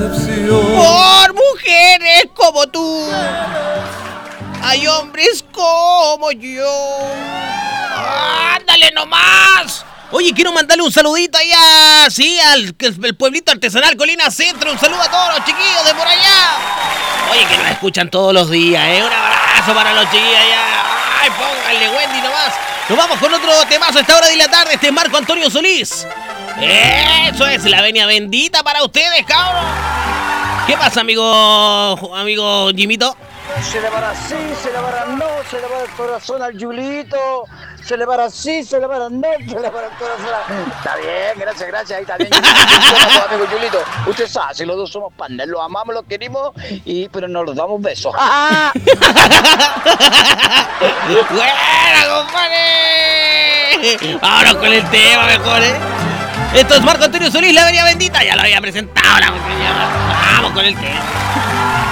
decepción. Por mujeres como tú, hay hombres como yo. ¡Ándale nomás! Oye, quiero mandarle un saludito allá, sí, al el pueblito artesanal Colina Centro. Un saludo a todos los chiquillos de por allá. Oye, que nos escuchan todos los días, ¿eh? Un abrazo para los chiquillos allá. ¡Ay, pónganle Wendy nomás! Nos vamos con otro temazo a esta hora de la tarde. Este es Marco Antonio Solís. Eso es la venia bendita para ustedes, cabrón. ¿Qué pasa, amigo Jimito? Se le va así, se le va no, se le va el corazón al Julito. Se le va así, se le va no, se le va el corazón a... Está bien, gracias, ahí está bien. Amigo Julito, usted sabe, si los dos somos partners, los amamos, los queremos, pero nos los damos besos. ¡Buena, compadre! Ahora con el tema mejor, ¿eh? Esto es Marco Antonio Solís, la venia bendita. Ya lo había presentado la... Vamos con el tema.